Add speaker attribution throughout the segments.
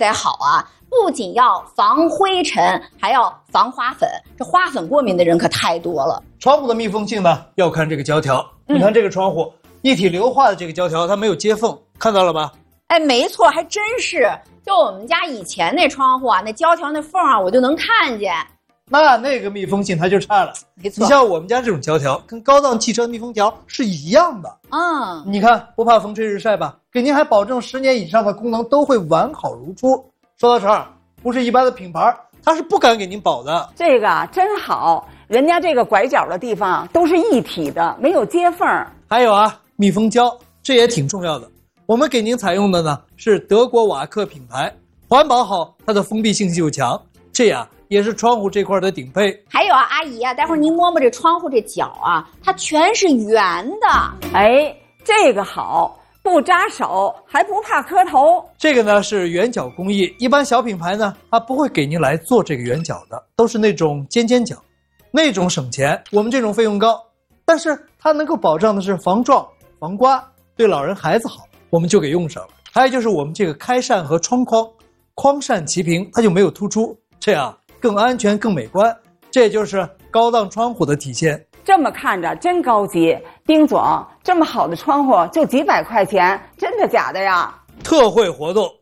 Speaker 1: 得好啊，不仅要防灰尘，还要防花粉。这花粉过敏的人可太多了。
Speaker 2: 窗户的密封性呢，要看这个胶条。你看这个窗户，一体硫化的这个胶条，它没有接缝，看到了吧？
Speaker 1: 哎，没错，还真是。就我们家以前那窗户啊，那胶条那缝啊，我就能看见。
Speaker 2: 那个密封性它就差了。
Speaker 1: 没错，
Speaker 2: 你像我们家这种胶条，跟高档汽车密封条是一样的。你看不怕风吹日晒吧？给您还保证10年以上的功能都会完好如初。说到这儿，不是一般的品牌，它是不敢给您保的。
Speaker 3: 这个真好，人家这个拐角的地方都是一体的，没有接缝。
Speaker 2: 还有啊，密封胶，这也挺重要的。我们给您采用的呢是德国瓦克品牌，环保好，它的封闭性又强，这样也是窗户这块的顶配。
Speaker 1: 还有啊，阿姨啊，待会儿您摸摸这窗户这角啊，它全是圆的。
Speaker 3: 哎，这个好，不扎手，还不怕磕头。
Speaker 2: 这个呢是圆角工艺，一般小品牌呢它不会给您来做这个圆角的，都是那种尖尖角，那种省钱，我们这种费用高，但是它能够保障的是防撞、防刮，对老人孩子好，我们就给用上了。还有就是我们这个开扇和窗框，框扇齐平，它就没有突出，这样更安全更美观，这也就是高档窗户的体现。
Speaker 3: 这么看着真高级，丁总，这么好的窗户就几百块钱，真的假的呀？
Speaker 2: 特惠活动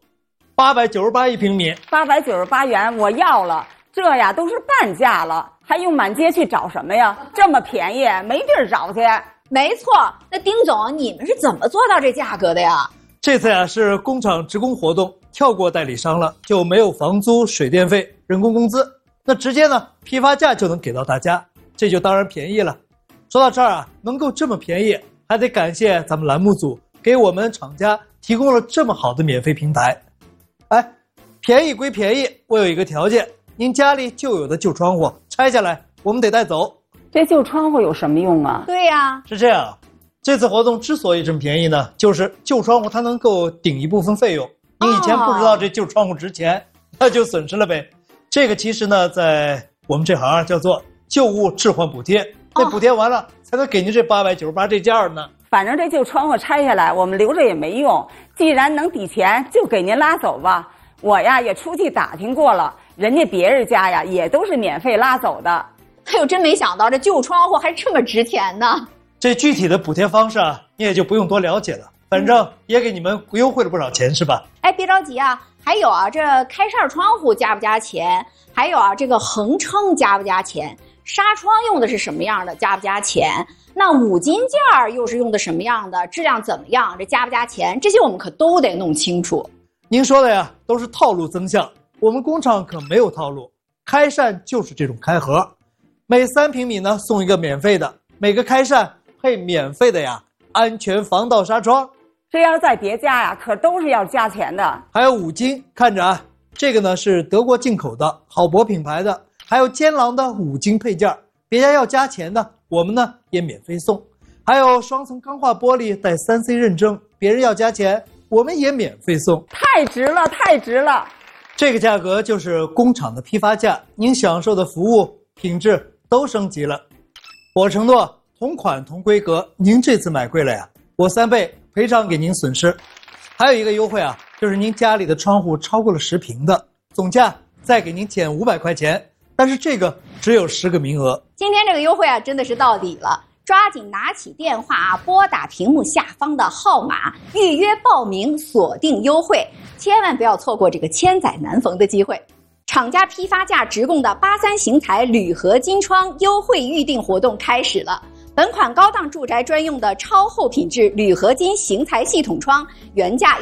Speaker 2: ，898一平米
Speaker 3: ，898元我要了，这呀都是半价了，还用满街去找什么呀？这么便宜，没地儿找去。
Speaker 1: 没错，那丁总，你们是怎么做到这价格的呀？
Speaker 2: 这次呀是工厂职工活动，跳过代理商了，就没有房租、水电费、人工工资，那直接呢批发价就能给到大家，这就当然便宜了。说到这儿啊，能够这么便宜，还得感谢咱们栏目组给我们厂家提供了这么好的免费平台。哎，便宜归便宜，我有一个条件，您家里就有的旧窗户拆下来，我们得带走。
Speaker 3: 这旧窗户有什么用啊？
Speaker 1: 对呀，
Speaker 2: 是这样，这次活动之所以这么便宜呢，就是旧窗户它能够顶一部分费用。你以前不知道这旧窗户值钱，那就损失了呗。这个其实呢，在我们这行叫做旧物置换补贴，那补贴完了才能给您这898这件呢。
Speaker 3: 反正这旧窗户拆下来，我们留着也没用，既然能抵钱，就给您拉走吧。我呀也出去打听过了，人家别人家呀也都是免费拉走的。
Speaker 1: 哎呦，真没想到这旧窗户还这么值钱呢。
Speaker 2: 这具体的补贴方式啊，你也就不用多了解了，反正也给你们优惠了不少钱，是吧？
Speaker 1: 哎，别着急啊，还有啊，这开扇窗户加不加钱？还有啊，这个横撑加不加钱？纱窗用的是什么样的，加不加钱？那五金件又是用的什么样的？质量怎么样？这加不加钱？这些我们可都得弄清楚。
Speaker 2: 您说的呀，都是套路增项，我们工厂可没有套路，开扇就是这种开盒，每3平米呢送一个免费的，每个开扇配免费的呀安全防盗纱窗。
Speaker 3: 这要是在别家呀，可都是要加钱的。
Speaker 2: 还有五金，看着啊，这个呢是德国进口的好博品牌的，还有坚狼的五金配件，别家要加钱的，我们呢也免费送。还有双层钢化玻璃带3C 认证，别人要加钱，我们也免费送。
Speaker 3: 太值了，太值了！
Speaker 2: 这个价格就是工厂的批发价，您享受的服务品质都升级了。我承诺同款同规格，您这次买贵了呀，我3倍赔偿给您损失。还有一个优惠啊，就是您家里的窗户超过了10平的，总价再给您减500块钱，但是这个只有10个名额。
Speaker 1: 今天这个优惠啊，真的是到底了，抓紧拿起电话啊，拨打屏幕下方的号码，预约报名，锁定优惠，千万不要错过这个千载难逢的机会。厂家批发价直供的83型材铝合金窗优惠预定活动开始了。本款高档住宅专用的超厚品质铝合金型材系统窗，原价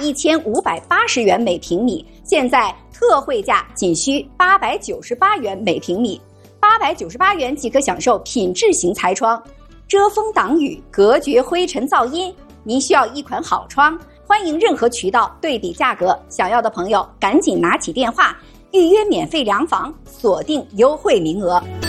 Speaker 1: 1580元每平米，现在特惠价仅需898元每平米，898元即可享受品质型材窗，遮风挡雨，隔绝灰尘噪音。您需要一款好窗，欢迎任何渠道对比价格，想要的朋友赶紧拿起电话预约免费量房，锁定优惠名额。